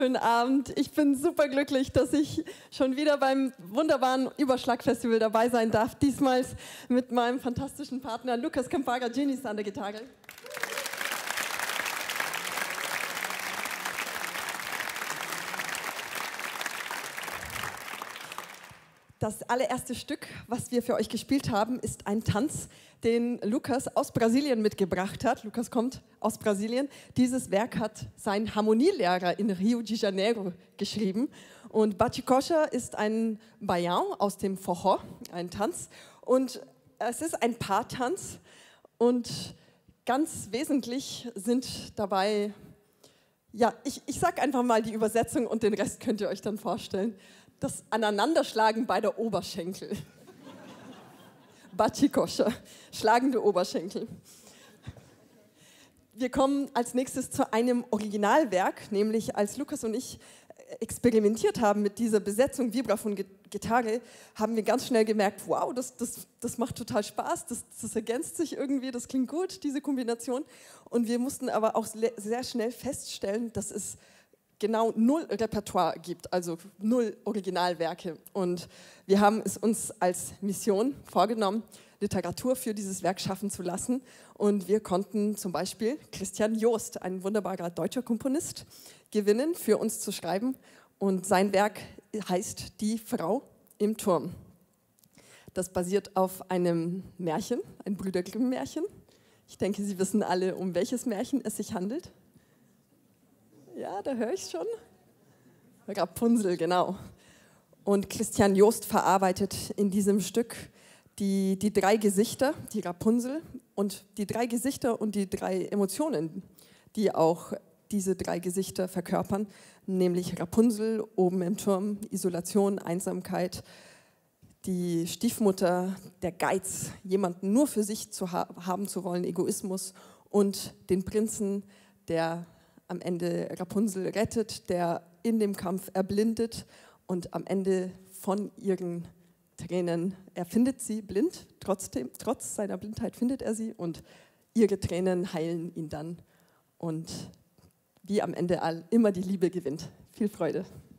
Schönen Abend. Ich bin super glücklich, dass ich schon wieder beim wunderbaren Überschlag-Festival dabei sein darf. Diesmal mit meinem fantastischen Partner Lucas Campaga-Ginis an der Gitarre. Das allererste Stück, was wir für euch gespielt haben, ist ein Tanz, den Lucas aus Brasilien mitgebracht hat. Lucas kommt aus Brasilien. Dieses Werk hat sein Harmonielehrer in Rio de Janeiro geschrieben. Und Bachicocha ist ein Baião aus dem Forró, ein Tanz. Und es ist ein Paartanz. Und ganz wesentlich sind dabei, ja, ich sage einfach mal die Übersetzung und den Rest könnt ihr euch dann vorstellen. Das Aneinanderschlagen beider Oberschenkel. Bachicocha, schlagende Oberschenkel. Wir kommen als nächstes zu einem Originalwerk, nämlich als Lucas und ich experimentiert haben mit dieser Besetzung Vibraphon-Gitarre, haben wir ganz schnell gemerkt, wow, das macht total Spaß, das ergänzt sich irgendwie, das klingt gut, diese Kombination. Und wir mussten aber auch sehr schnell feststellen, dass es genau 0 Repertoire gibt, also 0 Originalwerke. Und wir haben es uns als Mission vorgenommen, Literatur für dieses Werk schaffen zu lassen. Und wir konnten zum Beispiel Christian Joost, ein wunderbarer deutscher Komponist, gewinnen, für uns zu schreiben. Und sein Werk heißt Die Frau im Turm. Das basiert auf einem Märchen, ein Brüder Grimm-Märchen. Ich denke, Sie wissen alle, um welches Märchen es sich handelt. Ja, da höre ich es schon. Rapunzel, genau. Und Christian Joost verarbeitet in diesem Stück die 3 Gesichter, die Rapunzel und die 3 Gesichter und die 3 Emotionen, die auch diese 3 Gesichter verkörpern, nämlich Rapunzel oben im Turm, Isolation, Einsamkeit, die Stiefmutter, der Geiz, jemanden nur für sich haben zu wollen, Egoismus, und den Prinzen, der am Ende Rapunzel rettet, der in dem Kampf erblindet und am Ende von ihren Tränen, er findet sie blind, trotz seiner Blindheit findet er sie und ihre Tränen heilen ihn dann und wie am Ende immer die Liebe gewinnt. Viel Freude.